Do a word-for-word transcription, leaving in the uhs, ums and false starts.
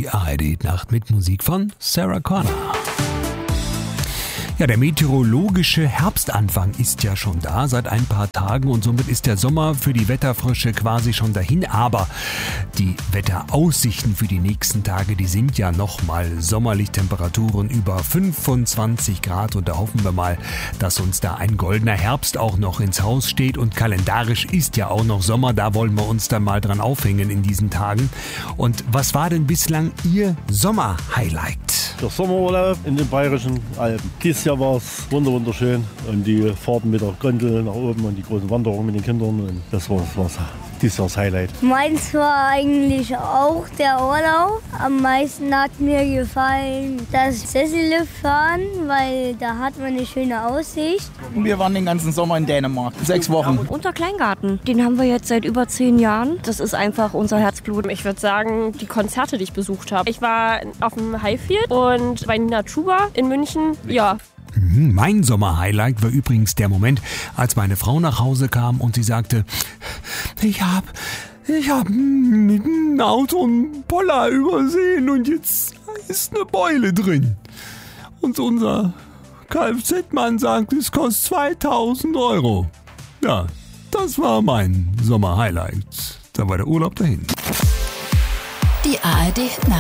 Die A R D-Nacht mit Musik von Sarah Connor. Ja, der meteorologische Herbstanfang ist ja schon da seit ein paar Tagen und somit ist der Sommer für die Wetterfrösche quasi schon dahin. Aber die Wetteraussichten für die nächsten Tage, die sind ja nochmal sommerlich, Temperaturen über fünfundzwanzig Grad und da hoffen wir mal, dass uns da ein goldener Herbst auch noch ins Haus steht und kalendarisch ist ja auch noch Sommer, da wollen wir uns dann mal dran aufhängen in diesen Tagen. Und was war denn bislang Ihr Sommerhighlight? Der Sommerurlaub in den Bayerischen Alpen. Dieses Jahr war es wunderschön und die Fahrten mit der Gondel nach oben und die großen Wanderungen mit den Kindern. Und das war, war dieses Jahr das Highlight. Meins war eigentlich auch der Urlaub. Am meisten hat mir gefallen das Sesselliftfahren, weil da hat man eine schöne Aussicht. Wir waren den ganzen Sommer in Dänemark, sechs Wochen. Unter Kleingarten, den haben wir jetzt seit über zehn Jahren. Das ist einfach unser Herzblut. Ich würde sagen, die Konzerte, die ich besucht habe. Ich war auf dem Highfield und bei Nina Chuba in München, ja. Mein Sommerhighlight war übrigens der Moment, als meine Frau nach Hause kam und sie sagte, ich habe ich hab mit dem Auto einen Poller übersehen und jetzt ist eine Beule drin. Und unser Kfz-Mann sagt, es kostet zweitausend Euro. Ja, das war mein Sommerhighlight. Da war der Urlaub dahin. Die A R D-Nacht.